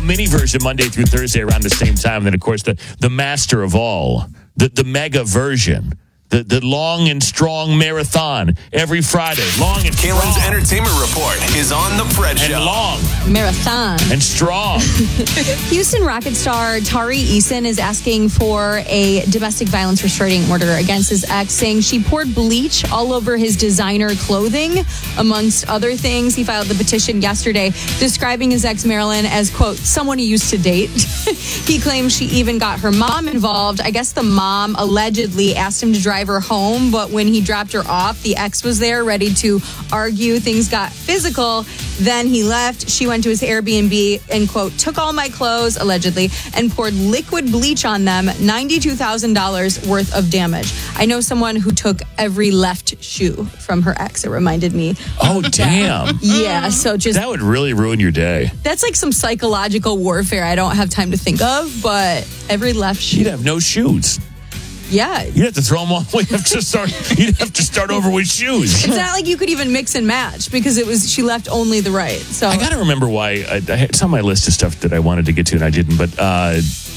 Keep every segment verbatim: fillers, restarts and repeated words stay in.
mini version Monday through Thursday around the same time. And then, of course, the, the master of all, the, the mega version. The, the long and strong marathon every Friday. Long and strong. Kaylin's Entertainment Report is on The Fred Show. And long. Marathon. And strong. Houston Rocket star Tari Eason is asking for a domestic violence restraining order against his ex, saying she poured bleach all over his designer clothing, amongst other things. He filed the petition yesterday describing his ex, Marilyn, as, quote, someone he used to date. He claims she even got her mom involved. I guess the mom allegedly asked him to drive her home, but when he dropped her off, the ex was there ready to argue. Things got physical. Then he left. She went to his Airbnb and, quote, took all my clothes, allegedly, and poured liquid bleach on them, ninety-two thousand dollars worth of damage. I know someone who took every left shoe from her ex. It reminded me. Oh, damn. Yeah, so just... That would really ruin your day. That's like some psychological warfare I don't have time to think of, but every left shoe... You'd have no shoes. Yeah. You'd have to throw them all. You'd have to start, you'd have to start over with shoes. It's not like you could even mix and match because it was she left only the right. So I got to remember why. I, I, it's on my list of stuff that I wanted to get to and I didn't. But uh,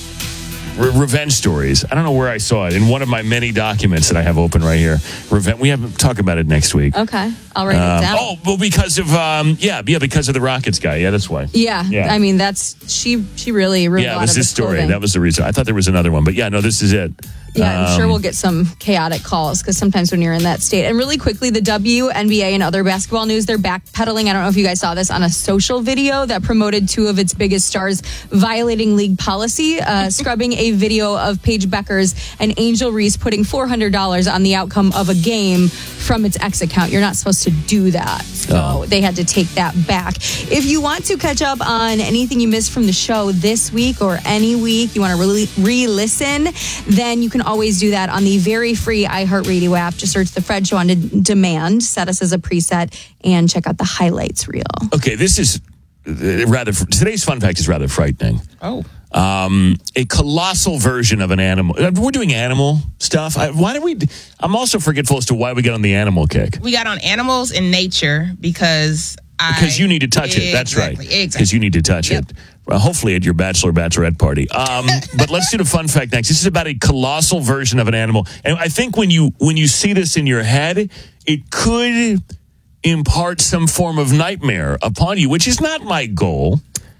re- revenge stories. I don't know where I saw it. In one of my many documents that I have open right here. Revenge. We have to talk about it next week. Okay. I'll write Um, it down. oh, well, because of um, yeah, yeah, because of the Rockets guy. Yeah, that's why. Yeah. Yeah. I mean, that's she. She really ruined Yeah, a it lot was of this his story. clothing. That was the reason. I thought there was another one, but yeah, no, this is it. Yeah, I'm sure Um, we'll get some chaotic calls because sometimes when you're in that state. And really quickly, the W N B A and other basketball news, they're backpedaling. I don't know if you guys saw this on a social video that promoted two of its biggest stars violating league policy, uh, scrubbing a video of Paige Beckers and Angel Reese putting four hundred dollars on the outcome of a game from its X account. You're not supposed to do that. So Oh. they had to take that back. If you want to catch up on anything you missed from the show this week or any week, you want to really re-listen, then you can always do that on the very free iHeartRadio app. Just search The Fred Show on demand, set us as a preset, and check out the highlights reel. Okay, this is uh, rather, today's fun fact is rather frightening. Oh. Um, a colossal version of an animal. Uh, We're doing animal stuff. I, why do we? I'm also forgetful as to why we get on the animal kick. We got on animals in nature because I... Because you need to touch it. That's right. Exactly, exactly. Because you need to touch Yep. it. Well, hopefully at your bachelor bachelorette party. Um, but let's do the fun fact next. This is about a colossal version of an animal, and I think when you when you see this in your head, it could impart some form of nightmare upon you, which is not my goal.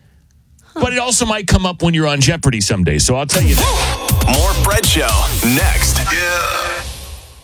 But it also might come up when you're on Jeopardy someday. So I'll tell you that. More Fred Show next. Yeah.